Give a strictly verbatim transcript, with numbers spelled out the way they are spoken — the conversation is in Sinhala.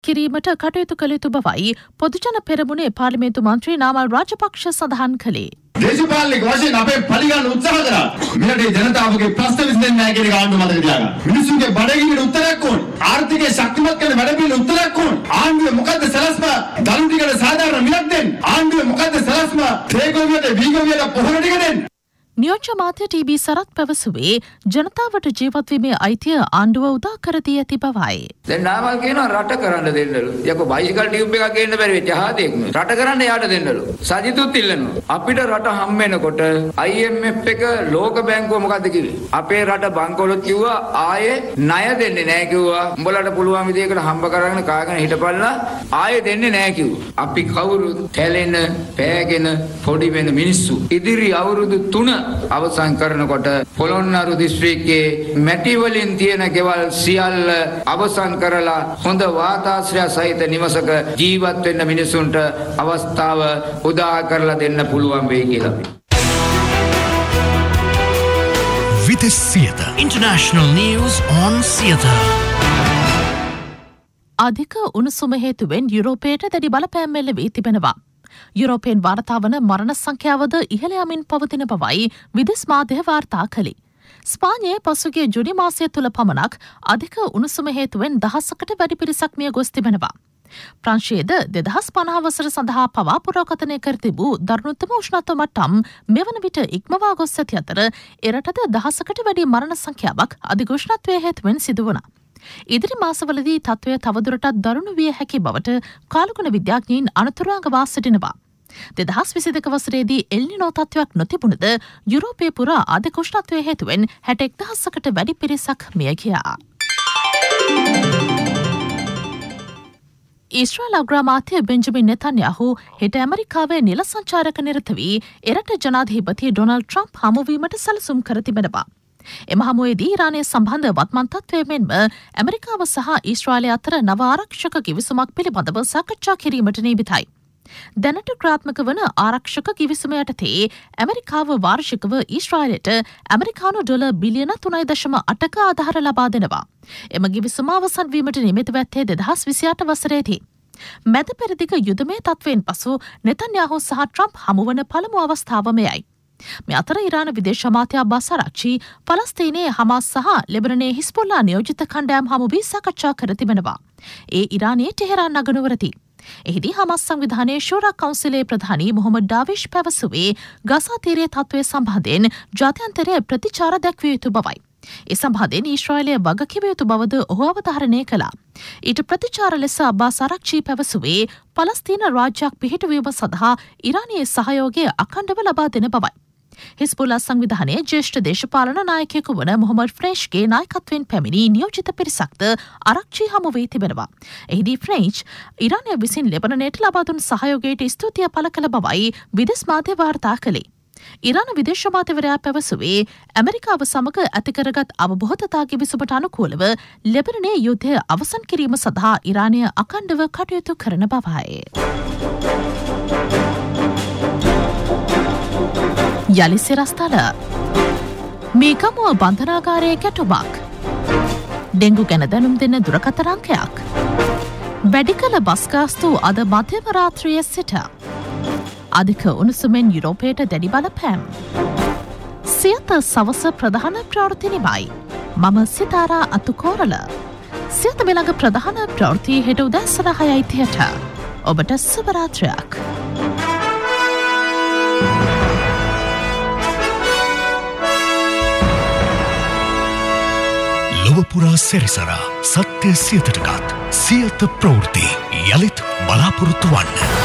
කිරීමට කටයුතු කළ යුතු බවයි පොදුජන පෙරමුණේ පාර්ලිමේන්තු මන්ත්‍රී නාමල් රාජපක්ෂ සඳහන් කළේ. දේශපාලනික වශයෙන් අපේ පරිගණන උත්සාහ කරා. මෙරටේ ජනතාවගේ ප්‍රශ්න විසඳෙන්නේ නැහැ කියන එක ආණ්ඩුව මතක තියාගන්න. මිනිසුන්ගේ බඩගිනිට උත්තරයක් ඕන. ආර්ථිකය ශක්තිමත් කරන වැඩ පිළිවෙල උත්තරයක් ඕන. ආණ්ඩුවේ මොකද්ද සලස්ම? දළු ටිකට සාධාරණ මිලක් දෙන්න. ආණ්ඩුවේ මොකද්ද සලස්ම? තේගොවියට වීගොවියට පොහොර ටික දෙන්න. නියෝජ්‍ය මාත්‍ය ටී.බී. සරත් පැවසුවේ ජනතාවට ජීවත් වීමේ අයිතිය ආණ්ඩුව උදා කර දී ඇති බවයි. දැන් නාමල් කියනවා රට කරන්න දෙන්නලු. යකෝ බයිසිකල් ටියුබ් එකක් ගේන්න බැරි වෙච්ච හාදෙක් නේ. රට කරන්න යාට දෙන්නලු. සජිතුත් ඉල්ලනවා. අපිට රට හම් වෙනකොට ආයි එම් එෆ් එක ලෝක බැංකුව මොකද්ද කිව්වේ? අපේ රට බංකොලොත් කිව්වා ආයේ ණය දෙන්නේ නැහැ කිව්වා. උඹලට පුළුවන් විදිහකට හම්බ කරගෙන කාගෙන හිටපල්ලා ආයේ දෙන්නේ නැහැ කිව්වා. අපි කවුරුත් කැලෙන, පෑගෙන පොඩි වෙන මිනිස්සු. ඉදිරි අවුරුදු තුන අවසන් කරනකොට පොළොන්නරු දිස්ත්‍රික්කයේ මැටි වලින් තියෙන ගෙවල් සියල්ල අවසන් කරලා හොඳ වාතාශ්‍රය සහිත නිවසක ජීවත් වෙන්න මිනිසුන්ට අවස්ථාව උදා කරලා දෙන්න පුළුවන් වෙයි කියලා. Vides Siyatha International News on Siyatha. අධික උණුසුම හේතුවෙන් යුරෝපයට දැඩි බලපෑම් එල්ල වී තිබෙනවා. යුරෝපයෙන් වාර්තා වන මරණ සංඛ්‍යාවද ඉහළ යමින් පවතින බවයි විදෙස් මාධ්‍ය වාර්තා කළේ. ස්පාඤ්ඤයේ පසුගිය ජුනි මාසය තුළ පමණක් අධික උණුසුම හේතුවෙන් දහසකට වැඩි පිරිසක් මිය ගොස් තිබෙනවා. ප්‍රංශයේද දෙදහස් පනහ වසර සඳහා පවා පුරාකථනය කර තිබූ දරුණුතම උෂ්ණත්ව මට්ටම් මෙවන විට ඉක්මවා ගොස් ඇති අතර එරටද දහසකට වැඩි මරණ සංඛ්‍යාවක් අධික උෂ්ණත්වය හේතුවෙන් සිදු වුණා. ඉදිරි මාසවලදී තත්ත්වය තවදුරටත් දරුණු විය හැකි බවට කාලගුණ විද්‍යාඥයින් අනතුරුවඟවා සිටිනවා. දෙදහස් විසි දෙක වසරේදී එල්නිනෝ තත්ත්වයක් නොතිබුණද යුරෝපය පුරා අධික උෂ්ණත්වය හේතුවෙන් හැට එක්දහසකට වැඩි පිරිසක් මිය ගියා. ඊශ්‍රායල් අග්‍රාමාත්‍ය බෙන්ජමින් නෙතන්යාහු හෙට ඇමරිකාවේ නිල සංචාරක නිරත වී එරට ජනාධිපති ඩොනල්ඩ් ට්‍රම්ප් හමුවීමට සැලසුම් කර තිබෙනවා. එම හමුවේදී ඊරානය සම්බන්ධ වත්මන් තත්ත්වය මෙන්ම ඇමරිකාව සහ ඊශ්‍රායලය අතර නව ආරක්ෂක කිවිසුමක් පිළිබඳව සාකච්ඡා කිරීමට නියමිතයි. දැනට ක්‍රියාත්මක වන ආරක්ෂක කිවිසුම යටතේ ඇමරිකාව වාර්ෂිකව ඊශ්‍රායලයට ඇමරිකානු ඩොලර් බිලියන තුනයි දශම අටක ආධාර ලබා දෙනවා. එම කිවිසුම අවසන් වීමට නියමිත ඇත්තේ දෙදහස් විසි අට වසරේදී. මැද පෙරදිග යුදමය තත්ත්වයෙන් පසු නෙතන්යාහු සහ ට්‍රම්ප් හමුවන පළමු අවස්ථාව මෙයයි. මේ අතර ඉරාන විදේශ අමාත්‍ය අබ්බාස් ආරච්චි පලස්තීනයේ හමාස් සහ ලෙබනනයේ හිස්බුල්ලා නියෝජිත කණ්ඩායම් හමු වී සාකච්ඡා කර තිබෙනවා. ඒ ඉරානයේ ටෙහෙරාන් නගරවරදී. එහිදී හමාස් සංවිධානයේ ෂූරා කවුන්සිලේ ප්‍රධානී මොහොමඩ් ඩාවිෂ් පැවසුවේ ගසා තීරයේ තත්ත්වය සම්බන්ධයෙන් ජාත්‍යන්තරය ප්‍රතිචාර දැක්විය යුතු බවයි. ඒ සම්බන්ධයෙන් ඊශ්‍රායලය වගකිව යුතු බවද ඔහු අවධාරණය කළා. ඊට ප්‍රතිචාර ලෙස අබ්බාස් ආරච්චි පැවසුවේ පලස්තීන රාජ්‍යයක් පිහිටුවීම සඳහා ඉරානයේ සහයෝගය අඛණ්ඩව ලබා දෙන බවයි. හිස්බුල්ලා සංවිධානයේ ජ්‍යෙෂ්ඨ දේශපාලන නායකයෙකු වන මොහොමඩ් ෆ්‍රේෂ්ගේ නායකත්වයෙන් පැමිණි නියෝජිත පිරිසක්ද ආරක්ෂි හමු වී තිබෙනවා. එහිදී ෆ්‍රේෂ් ඉරානය විසින් ලෙබනනයට ලබා දුන් සහයෝගයට ස්තුතිය පළ කළ බවයි විදෙස් මාධ්‍ය වාර්තා කළේ. ඉරාන විදේශ අමාත්‍යවරයා පැවසුවේ ඇමරිකාව සමග ඇති කරගත් අවබෝධතා කිවිසුමට අනුකූලව ලෙබනනයේ යුද්ධය අවසන් කිරීම සඳහා ඉරානය අඛණ්ඩව කටයුතු කරන බවයි. යලි සිරස්තල මේ ගමුව බන්ධනාගාරයේ ගැටුමක්. ඩෙංගු ගැන දැනුම් දෙන්න දුරකථන අංකයක්. වැඩි කළ බස් ගාස්තු අද මධ්‍යම රාත්‍රියේ සිට. අධික උණුසුමෙන් යුරෝපයට දැඩි බලපෑම්. සියත සවස ප්‍රධාන ප්‍රවෘත්ති නිමයි. මම සිතාරා අතුකෝරල. සියත මෙළඟ ප්‍රධාන ප්‍රවෘත්ති හෙට උදැසන හයයි තිහට. ඔබට සුබ රාත්‍රියක්. ලොවපුරා සැරිසරා සත්‍ය සියතටකත් සියත ප්‍රවෘත්ති යළිත් බලාපොරොත්තු වන්න.